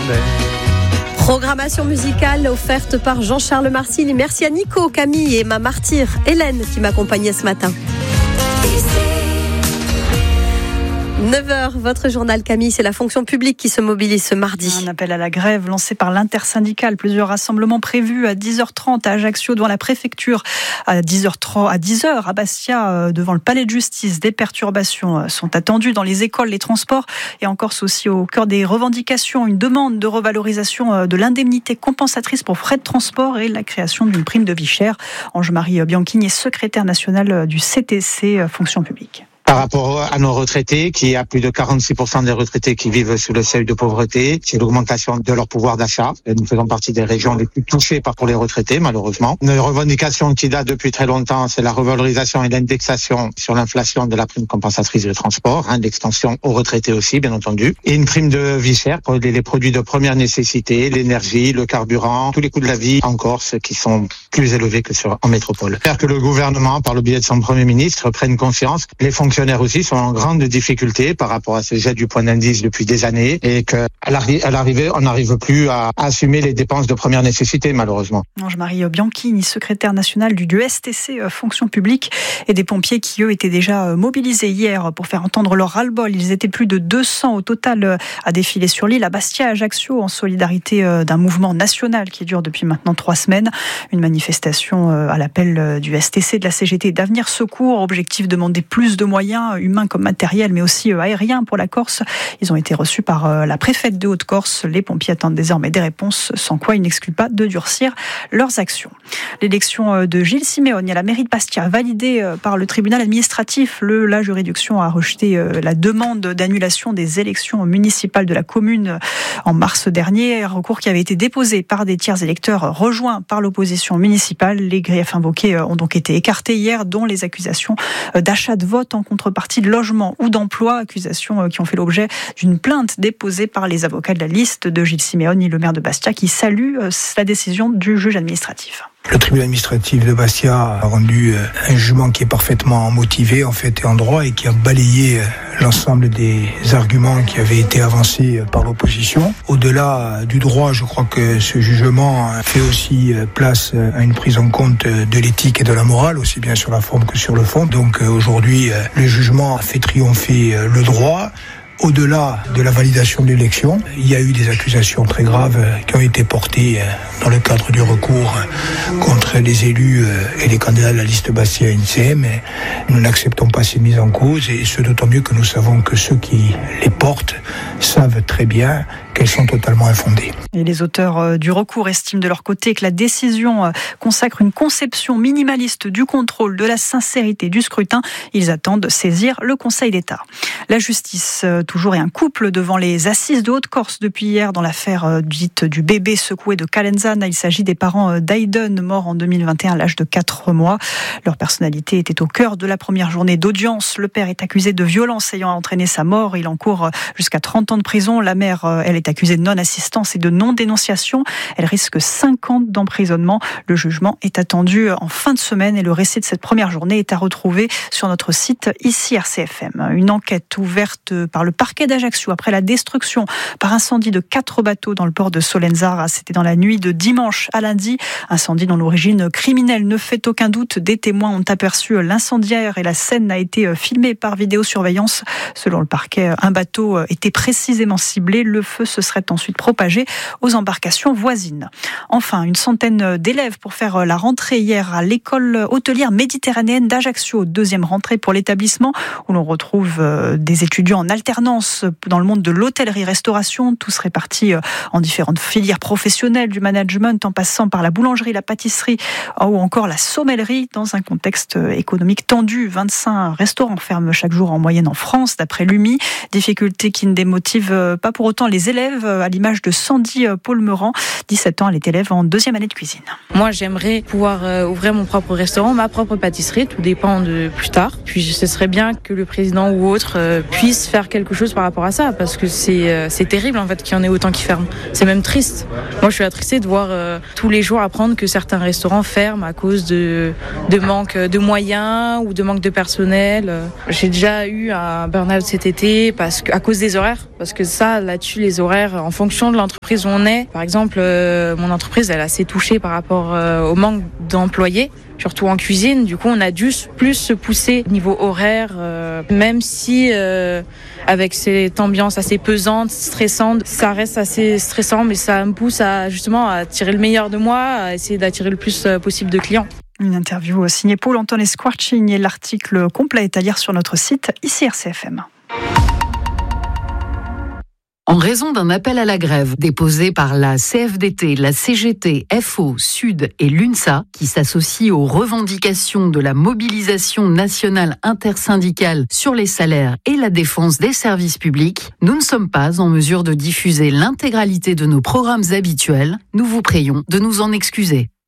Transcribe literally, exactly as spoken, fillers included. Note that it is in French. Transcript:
mer. Programmation musicale offerte par Jean-Charles Marcilly. Merci à Nico, Camille et ma martyre Hélène qui m'accompagnait ce matin. neuf heures, votre journal Camille, c'est la fonction publique qui se mobilise ce mardi. Un appel à la grève lancé par l'intersyndicale. Plusieurs rassemblements prévus à dix heures trente à Ajaccio devant la préfecture, à dix heures trente, à dix heures à Bastia devant le palais de justice. Des perturbations sont attendues dans les écoles, les transports et en Corse aussi au cœur des revendications. Une demande de revalorisation de l'indemnité compensatrice pour frais de transport et la création d'une prime de vie chère. Ange-Marie Bianchini est secrétaire nationale du C T C Fonction publique. Par rapport à nos retraités, qui a plus de quarante-six pour cent des retraités qui vivent sous le seuil de pauvreté, c'est l'augmentation de leur pouvoir d'achat. Nous faisons partie des régions les plus touchées par pour les retraités, malheureusement. Une revendication qui date depuis très longtemps, c'est la revalorisation et l'indexation sur l'inflation de la prime compensatrice de transport, hein, l'extension aux retraités aussi, bien entendu, et une prime de vie chère pour les, les produits de première nécessité, l'énergie, le carburant, tous les coûts de la vie en Corse qui sont plus élevés que sur en métropole. J'espère que le gouvernement, par le biais de son Premier ministre, prenne conscience. Les fonctionnaires aussi sont en grande difficulté par rapport à ce jet du point d'indice depuis des années et qu'à l'arrivée, on n'arrive plus à assumer les dépenses de première nécessité, malheureusement. Ange-Marie Bianchini, secrétaire nationale du, du S T C Fonction publique et des pompiers qui, eux, étaient déjà mobilisés hier pour faire entendre leur ras-le-bol. Ils étaient plus de deux cents au total à défiler sur l'île, à Bastia, à Ajaccio, en solidarité d'un mouvement national qui dure depuis maintenant trois semaines. Une manifestation à l'appel du S T C, de la C G T, d'Avenir Secours. Objectif, demander plus de moyens humains comme matériels, mais aussi aériens pour la Corse. Ils ont été reçus par la préfète de Haute-Corse. Les pompiers attendent désormais des réponses, sans quoi ils n'excluent pas de durcir leurs actions. L'élection de Gilles Simeoni à la mairie de Bastia, validée par le tribunal administratif. Le, la juridiction a rejeté la demande d'annulation des élections municipales de la commune en mars dernier. Un recours qui avait été déposé par des tiers électeurs rejoints par l'opposition municipale. Les griefs invoqués ont donc été écartés hier, dont les accusations d'achat de vote en contrepartie de logement ou d'emploi, accusations qui ont fait l'objet d'une plainte déposée par les avocats de la liste de Gilles Simeoni, le maire de Bastia, qui salue la décision du juge administratif. Le tribunal administratif de Bastia a rendu un jugement qui est parfaitement motivé, en fait, et en droit, et qui a balayé l'ensemble des arguments qui avaient été avancés par l'opposition. Au-delà du droit, je crois que ce jugement fait aussi place à une prise en compte de l'éthique et de la morale, aussi bien sur la forme que sur le fond. Donc aujourd'hui, le jugement a fait triompher le droit. Au-delà de la validation de l'élection, il y a eu des accusations très graves qui ont été portées dans le cadre du recours contre les élus et les candidats de la liste Bastia N C M. Nous n'acceptons pas ces mises en cause, et ce d'autant mieux que nous savons que ceux qui les portent savent très bien qu'elles sont totalement infondées. Et les auteurs du recours estiment de leur côté que la décision consacre une conception minimaliste du contrôle, de la sincérité du scrutin. Ils attendent de saisir le Conseil d'État. La justice, toujours, et un couple devant les assises de Haute-Corse depuis hier dans l'affaire dite du bébé secoué de Calenzane. Il s'agit des parents d'Aiden, mort en deux mille vingt et un à l'âge de quatre mois. Leur personnalité était au cœur de la première journée d'audience. Le père est accusé de violence ayant entraîné sa mort. Il encourt jusqu'à trente ans de prison. La mère, elle, est accusée de non-assistance et de non-dénonciation. Elle risque cinq ans d'emprisonnement. Le jugement est attendu en fin de semaine et le récit de cette première journée est à retrouver sur notre site ici R C F M. Une enquête ouverte par le parquet d'Ajaccio après la destruction par incendie de quatre bateaux dans le port de Solenzara. C'était dans la nuit de dimanche à lundi. Incendie dont l'origine criminelle ne fait aucun doute. Des témoins ont aperçu l'incendiaire et la scène a été filmée par vidéosurveillance. Selon le parquet, un bateau était précisément ciblé. Le feu se serait ensuite propagé aux embarcations voisines. Enfin, une centaine d'élèves pour faire la rentrée hier à l'école hôtelière méditerranéenne d'Ajaccio. Deuxième rentrée pour l'établissement où l'on retrouve des étudiants en alternance dans le monde de l'hôtellerie-restauration. Tous répartis en différentes filières professionnelles, du management en passant par la boulangerie, la pâtisserie ou encore la sommellerie dans un contexte économique tendu. vingt-cinq restaurants ferment chaque jour en moyenne en France, d'après l'U M I. Difficulté qui ne démotive pas pour autant les élèves, à l'image de Sandy Paul-Meurant, dix-sept ans, elle est élève en deuxième année de cuisine. Moi, j'aimerais pouvoir ouvrir mon propre restaurant, ma propre pâtisserie, tout dépend de plus tard. Puis ce serait bien que le président ou autre puisse faire quelque chose par rapport à ça, parce que c'est, c'est terrible en fait qu'il y en ait autant qui ferment. C'est même triste. Moi, je suis attristée de voir euh, tous les jours apprendre que certains restaurants ferment à cause de, de manque de moyens ou de manque de personnel. J'ai déjà eu un burn-out cet été parce que, à cause des horaires. parce que ça, là-dessus, les horaires, en fonction de l'entreprise où on est. Par exemple, euh, mon entreprise, elle est assez touchée par rapport euh, au manque d'employés, surtout en cuisine. Du coup, on a dû plus se pousser au niveau horaire, euh, même si euh, avec cette ambiance assez pesante, stressante, ça reste assez stressant, mais ça me pousse à justement à tirer le meilleur de moi, à essayer d'attirer le plus possible de clients. Une interview signée Paul-Antoine Squarcini et l'article complet est à lire sur notre site ici R C F M. En raison d'un appel à la grève déposé par la C F D T, la C G T, F O, Sud et l'UNSA, qui s'associe aux revendications de la mobilisation nationale intersyndicale sur les salaires et la défense des services publics, nous ne sommes pas en mesure de diffuser l'intégralité de nos programmes habituels. Nous vous prions de nous en excuser.